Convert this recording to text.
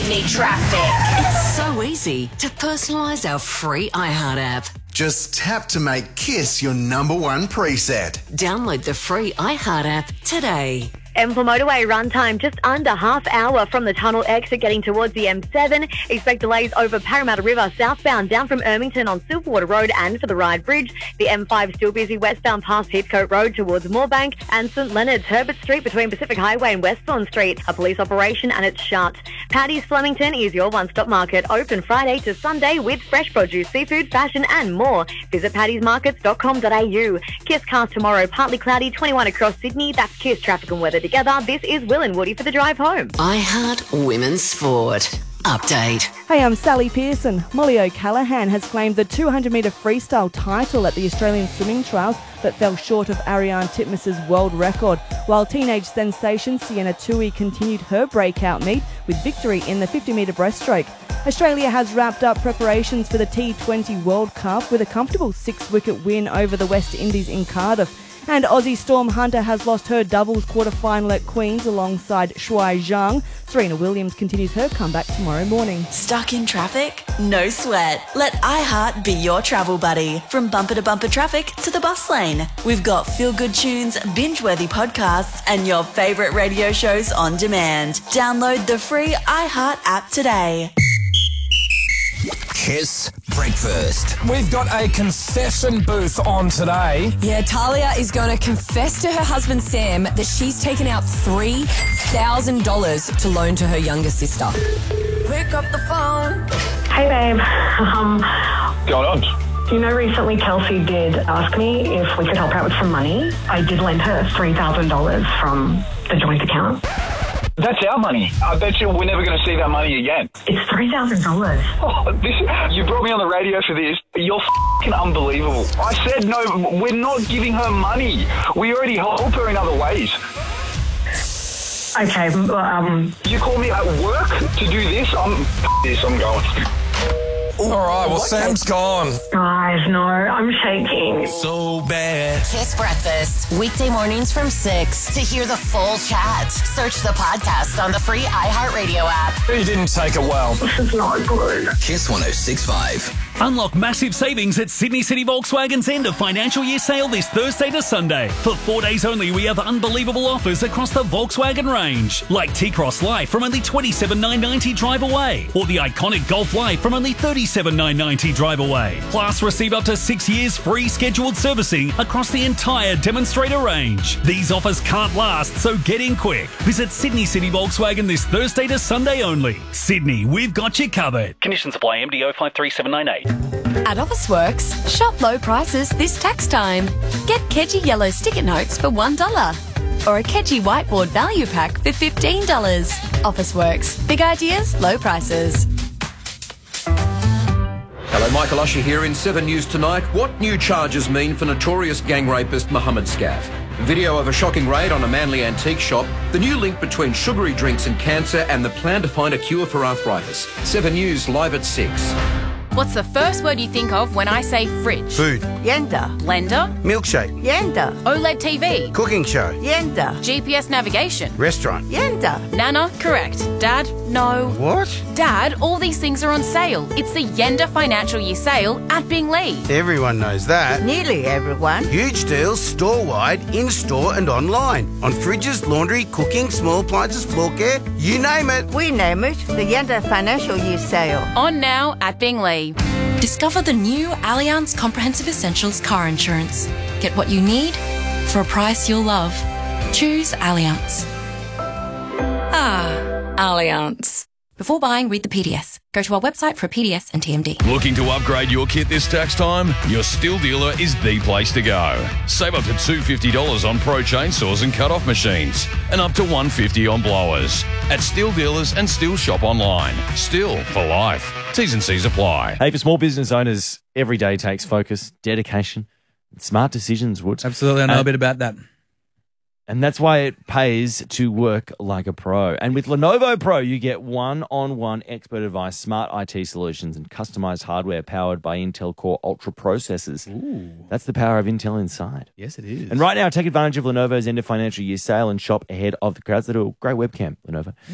Sydney traffic. It's so easy to personalise our free iHeart app. Just tap to make KISS your number one preset. Download the free iHeart app today. M4 motorway run time just under half hour from the tunnel exit getting towards the M7. Expect delays over Parramatta River southbound down from Ermington on Silverwater Road and for the Ryde Bridge. The M5 still busy westbound past Heathcote Road towards Moorebank and St Leonard's Herbert Street between Pacific Highway and Westbourne Street. A police operation and it's shut. Paddy's Flemington is your one-stop market, open Friday to Sunday with fresh produce, seafood, fashion and more. Visit paddysmarkets.com.au. KISS cast tomorrow, partly cloudy, 21 across Sydney. That's KISS traffic and weather together. This is Will and Woody for the drive home. iHeart Women's Sport. Update. Hey, I'm Sally Pearson. Molly O'Callaghan has claimed the 200-metre freestyle title at the Australian Swimming Trials but fell short of Ariane Titmus's world record, while teenage sensation Sienna Tui continued her breakout meet with victory in the 50-metre breaststroke. Australia has wrapped up preparations for the T20 World Cup with a comfortable 6-wicket win over the West Indies in Cardiff. And Aussie Storm Hunter has lost her doubles quarter-final at Queen's alongside Shuai Zhang. Serena Williams continues her comeback tomorrow morning. Stuck in traffic? No sweat. Let iHeart be your travel buddy. From bumper-to-bumper traffic to the bus lane. We've got feel-good tunes, binge-worthy podcasts, and your favourite radio shows on demand. Download the free iHeart app today. KISS Breakfast. We've got a confession booth on today. Yeah, Talia is going to confess to her husband Sam that she's taken out $3,000 to loan to her younger sister. Pick up the phone. Hey babe, What's going on? you know recently Kelsey did ask me if we could help her out with some money. I did lend her $3,000 from the joint account. That's our money. I bet you we're never going to see that money again. It's $3,000. Oh, you brought me on the radio for this. You're f***ing unbelievable. I said no, we're not giving her money. We already help her in other ways. Okay, You call me at work to do this? I'm going. All right, well, Sam's gone. Guys, no, I'm shaking. So bad. KISS Breakfast. Weekday mornings from 6. To hear the full chat, search the podcast on the free iHeartRadio app. You didn't take it well. This is not good. KISS 106.5. Unlock massive savings at Sydney City Volkswagen's end of financial year sale this Thursday to Sunday. For 4 days only, we have unbelievable offers across the Volkswagen range, like T-Cross Life from only $27,990 drive away, or the iconic Golf Life from only $37,990 drive away. Plus, receive up to 6 years free scheduled servicing across the entire demonstrator range. These offers can't last, so get in quick. Visit Sydney City Volkswagen this Thursday to Sunday only. Sydney, we've got you covered. Conditions apply. MDO 53798. At Officeworks, shop low prices this tax time. Get Kedgie yellow sticker notes for $1 or a Kedgie whiteboard value pack for $15. Officeworks, big ideas, low prices. Hello, Michael Usher here in 7 News Tonight. What new charges mean for notorious gang rapist Mohammed Scaff? Video of a shocking raid on a Manly antique shop, the new link between sugary drinks and cancer, and the plan to find a cure for arthritis. 7 News live at 6. What's the first word you think of when I say fridge? Food. Yenda. Blender. Milkshake. Yenda. OLED TV. Cooking show. Yenda. GPS navigation. Restaurant. Yenda. Nana, correct. Dad, no. What? Dad, all these things are on sale. It's the Yenda Financial Year Sale at Bingley. Everyone knows that. Nearly everyone. Huge deals store-wide, in-store and online. On fridges, laundry, cooking, small appliances, floor care, you name it. We name it the Yenda Financial Year Sale. On now at Bingley. Discover the new Allianz Comprehensive Essentials car insurance. Get what you need for a price you'll love. Choose Allianz. Allianz. Before buying, read the PDS. Go to our website for a PDS and TMD. Looking to upgrade your kit this tax time? Your Stihl dealer is the place to go. Save up to $250 on pro chainsaws and cut-off machines, and up to $150 on blowers. At Stihl dealers and Stihl shop online. Stihl for life. T's and C's apply. Hey, for small business owners, every day takes focus, dedication, and smart decisions, Woods. Absolutely, I know a bit about that. And that's why it pays to work like a pro. And with Lenovo Pro, you get one-on-one expert advice, smart IT solutions, and customized hardware powered by Intel Core Ultra processors. Ooh. That's the power of Intel inside. Yes, it is. And right now, take advantage of Lenovo's end of financial year sale and shop ahead of the crowds. They do a great webcam, Lenovo.